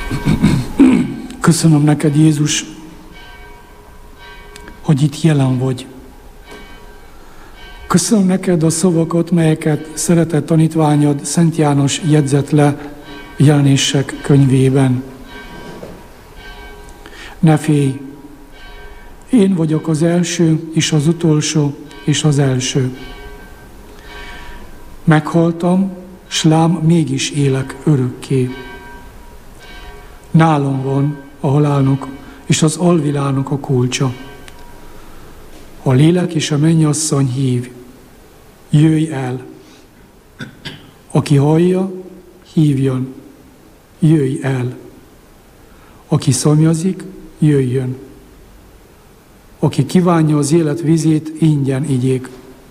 Köszönöm neked, Jézus, hogy itt jelen vagy. Köszönöm neked a szavakat, melyeket szeretett tanítványod Szent János jegyzett le Jelenések könyvében. Ne félj, én vagyok az első, és az utolsó, és az első. Meghaltam, s lám mégis élek örökké. Nálam van a halálnak és az alvilágnak a kulcsa. A lélek és a mennyasszony hív, jöjj el. Aki hallja, hívjon, jöjj el. Aki szomjazik, jöjjön. Aki kívánja az élet vizét, ingyen igyék.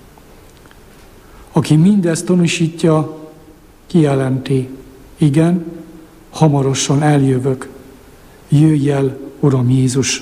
Aki mindezt tanúsítja, kijelenti, igen, hamarosan eljövök. Jöjj el, Uram Jézus!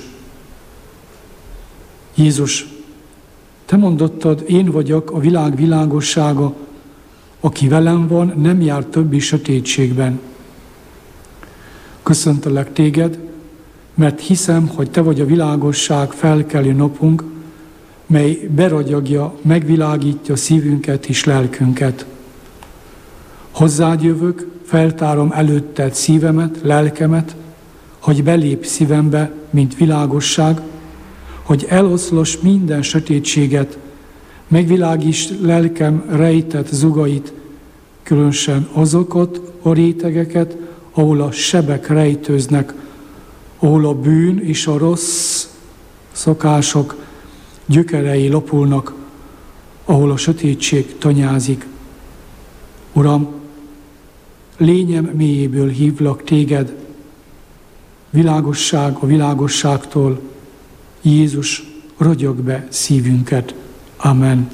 Jézus, te mondottad, én vagyok a világ világossága, aki velem van, nem jár többi sötétségben. Köszöntelek téged, mert hiszem, hogy te vagy a világosság felkelő napunk, mely beragyagja, megvilágítja szívünket és lelkünket. Hozzád jövök, feltárom előtted szívemet, lelkemet, hogy belép szívembe, mint világosság, hogy eloszlass minden sötétséget, megvilágíts lelkem rejtett zugait, különösen azokat a rétegeket, ahol a sebek rejtőznek, ahol a bűn és a rossz szokások gyökerei lapulnak, ahol a sötétség tanyázik. Uram, lényem mélyéből hívlak téged, világosság a világosságtól, Jézus, ragyog be szívünket. Amen.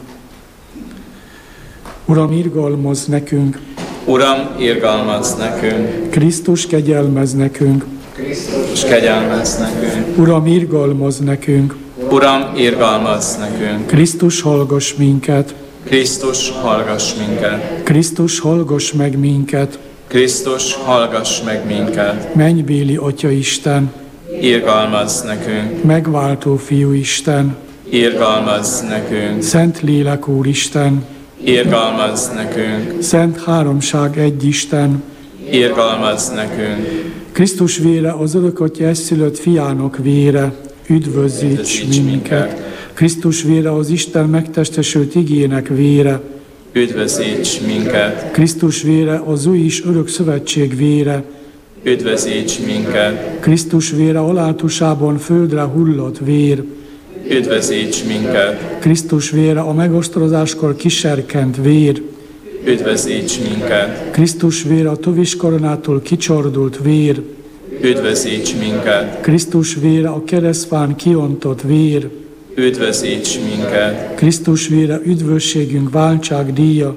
Uram, irgalmazz nekünk! Uram, irgalmazz nekünk! Krisztus, kegyelmezz nekünk! Krisztus, kegyelmezz nekünk! Uram, irgalmazz nekünk! Uram, irgalmazz nekünk! Krisztus, hallgass minket! Krisztus, hallgass minket! Krisztus, hallgass meg minket! Krisztus, hallgass meg minket! Mennybéli Atya Isten! Irgalmazz nekünk! Megváltó Fiú Isten! Irgalmazz nekünk! Szent Lélek Úr Isten! Irgalmazz nekünk! Szent Háromság egy Isten! Irgalmazz nekünk! Krisztus vére, az örökatya egyszülött fiának vére, üdvözíts minket! Krisztus vére, az Isten megtestesült igének vére, üdvözíts minket! Krisztus vére, az új és örök szövetség vére, üdvözíts minket! Krisztus vére, alátusában földre hullott vér, üdvözíts minket! Krisztus vére, a megostorozáskor kiserkent vér, üdvözíts minket! Krisztus vére, a töviskoronától kicsordult vér, üdvözíts minket! Krisztus vére, a keresztfán kiontott vér, üdvözíts minket! Krisztus vére, üdvösségünk váltságdíja,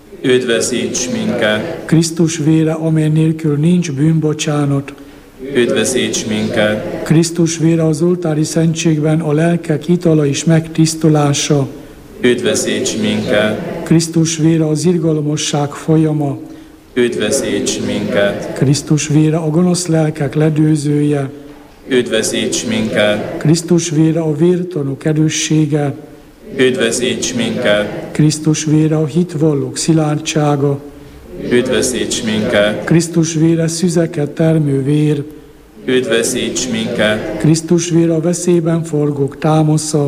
üdvözíts minket! Krisztus vére, amely nélkül nincs bűnbocsánat, üdvözíts minket! Krisztus vére, az oltári szentségben a lelkek itala és megtisztulása, üdvözíts minket! Krisztus vére, az irgalmasság folyama, üdvözíts minket! Krisztus vére, a gonosz lelkek ledőzője, üdvözíts minket! Krisztus vére, a vértanúk erőssége, üdvözíts minket! Krisztus vére, a hitvallók szilárdsága, üdvözíts minket! Krisztus vére, szüzeket termő vér, üdvözíts minket! Krisztus vére, a veszélyben forgók támasza,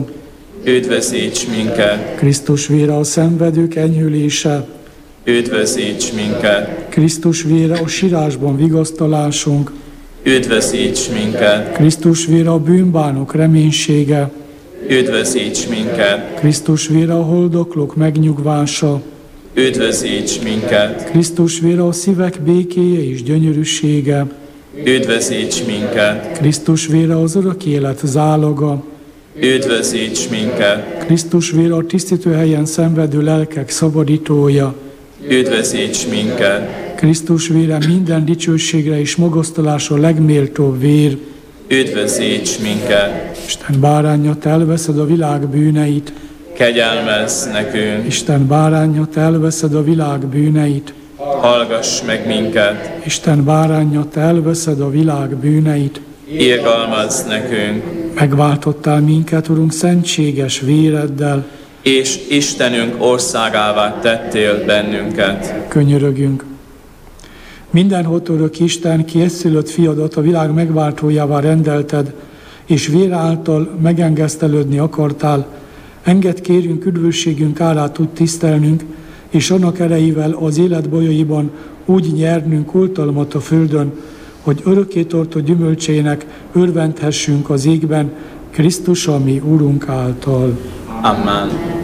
üdvözíts minket! Krisztus vére, a szenvedők enyhülése, üdvözíts minket! Krisztus vére, a sírásban vigasztalásunk, üdvözíts minket! Krisztus vére, a bűnbánok reménysége, üdvözíts minket! Krisztus vére, a haldoklók megnyugvása, üdvözíts minket! Krisztus vére, a szívek békéje és gyönyörűsége, üdvözíts minket! Krisztus vére, az örök élet záloga, üdvözíts minket! Krisztus vére, a tisztítőhelyen szenvedő lelkek szabadítója, üdvözíts minket! Krisztus vére, minden dicsőségre és magasztalásra legméltóbb vér, üdvözíts minket! Isten báránja, te elveszed a világ bűneit, kegyelmezz nekünk! Isten báránja, te elveszed a világ bűneit, hallgass meg minket, Isten báránja, te elveszed a világ bűneit, irgalmazz nekünk, megváltottál minket, Urunk, szentséges véreddel, és Istenünk országává tettél bennünket. könyörögünk. Mindenhol örök Isten, ki egyszülött fiadat a világ megváltójává rendelted, és vér által megengesztelődni akartál, engedd kérünk üdvösségünk árát tud tisztelnünk, és annak erejével az élet bajaiban úgy nyernünk oltalmat a földön, hogy örökké tartó gyümölcsének örvendhessünk az égben, Krisztus, a mi Urunk által. Amen.